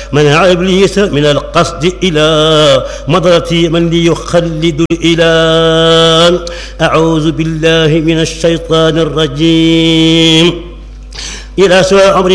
منع إبليس من القصد إلى مضرة من ليخلد الإله. أعوذ بالله من الشيطان الرجيم. إلى سوء عمر